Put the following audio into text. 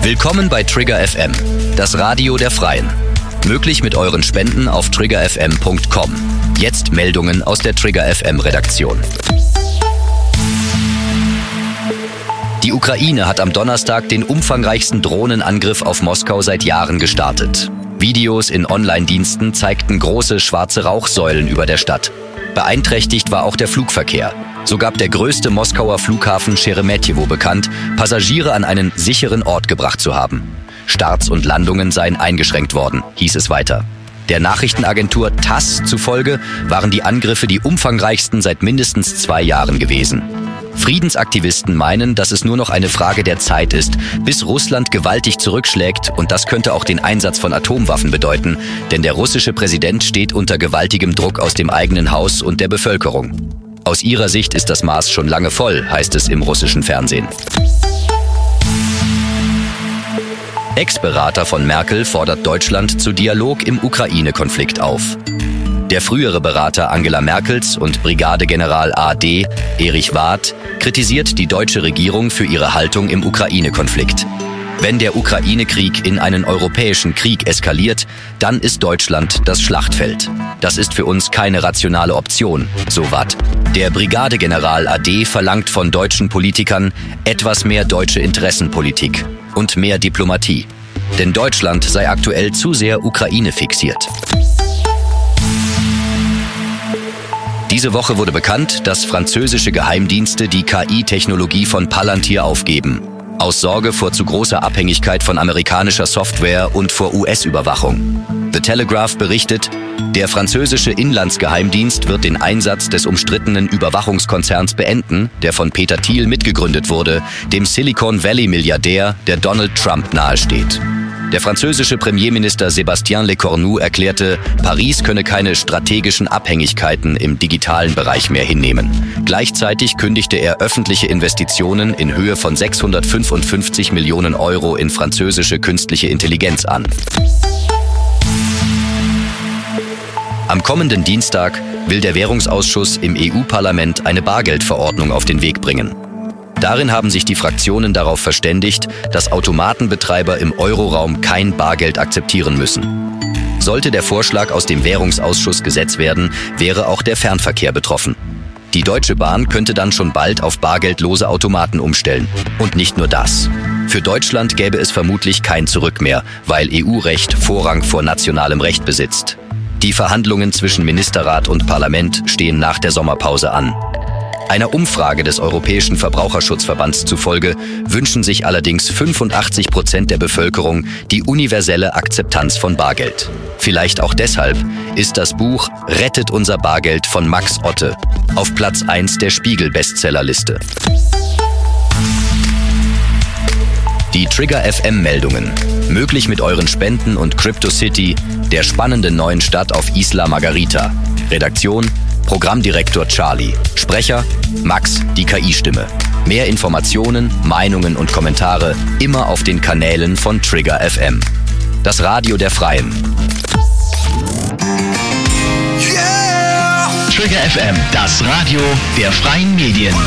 Willkommen bei Trigger FM, das Radio der Freien. Möglich mit euren Spenden auf triggerfm.com. Jetzt Meldungen aus der Trigger FM Redaktion. Die Ukraine hat am Donnerstag den umfangreichsten Drohnenangriff auf Moskau seit Jahren gestartet. Videos in Online-Diensten zeigten große schwarze Rauchsäulen über der Stadt. Beeinträchtigt war auch der Flugverkehr. So gab der größte Moskauer Flughafen Scheremetjewo bekannt, Passagiere an einen sicheren Ort gebracht zu haben. Starts und Landungen seien eingeschränkt worden, hieß es weiter. Der Nachrichtenagentur TASS zufolge waren die Angriffe die umfangreichsten seit mindestens 2 Jahren gewesen. Friedensaktivisten meinen, dass es nur noch eine Frage der Zeit ist, bis Russland gewaltig zurückschlägt, und das könnte auch den Einsatz von Atomwaffen bedeuten, denn der russische Präsident steht unter gewaltigem Druck aus dem eigenen Haus und der Bevölkerung. Aus ihrer Sicht ist das Maß schon lange voll, heißt es im russischen Fernsehen. Ex-Berater von Merkel fordert Deutschland zu Dialog im Ukraine-Konflikt auf. Der frühere Berater Angela Merkels und Brigadegeneral AD, Erich Warth, kritisiert die deutsche Regierung für ihre Haltung im Ukraine-Konflikt. Wenn der Ukraine-Krieg in einen europäischen Krieg eskaliert, dann ist Deutschland das Schlachtfeld. Das ist für uns keine rationale Option, so Warth. Der Brigadegeneral AD verlangt von deutschen Politikern etwas mehr deutsche Interessenpolitik und mehr Diplomatie. Denn Deutschland sei aktuell zu sehr Ukraine fixiert. Diese Woche wurde bekannt, dass französische Geheimdienste die KI-Technologie von Palantir aufgeben. Aus Sorge vor zu großer Abhängigkeit von amerikanischer Software und vor US-Überwachung. The Telegraph berichtet, der französische Inlandsgeheimdienst wird den Einsatz des umstrittenen Überwachungskonzerns beenden, der von Peter Thiel mitgegründet wurde, dem Silicon Valley-Milliardär, der Donald Trump nahesteht. Der französische Premierminister Sébastien Lecornu erklärte, Paris könne keine strategischen Abhängigkeiten im digitalen Bereich mehr hinnehmen. Gleichzeitig kündigte er öffentliche Investitionen in Höhe von 655 Millionen Euro in französische künstliche Intelligenz an. Am kommenden Dienstag will der Währungsausschuss im EU-Parlament eine Bargeldverordnung auf den Weg bringen. Darin haben sich die Fraktionen darauf verständigt, dass Automatenbetreiber im Euroraum kein Bargeld akzeptieren müssen. Sollte der Vorschlag aus dem Währungsausschuss Gesetz werden, wäre auch der Fernverkehr betroffen. Die Deutsche Bahn könnte dann schon bald auf bargeldlose Automaten umstellen. Und nicht nur das. Für Deutschland gäbe es vermutlich kein Zurück mehr, weil EU-Recht Vorrang vor nationalem Recht besitzt. Die Verhandlungen zwischen Ministerrat und Parlament stehen nach der Sommerpause an. Einer Umfrage des Europäischen Verbraucherschutzverbands zufolge wünschen sich allerdings 85% der Bevölkerung die universelle Akzeptanz von Bargeld. Vielleicht auch deshalb ist das Buch Rettet unser Bargeld von Max Otte auf Platz 1 der Spiegel-Bestsellerliste. Die Trigger FM-Meldungen. Möglich mit euren Spenden und CryptoCity, der spannenden neuen Stadt auf Isla Margarita. Redaktion Programmdirektor Charlie. Sprecher Max, die KI-Stimme. Mehr Informationen, Meinungen und Kommentare immer auf den Kanälen von Trigger FM. Das Radio der Freien. Yeah! Trigger FM, das Radio der freien Medien.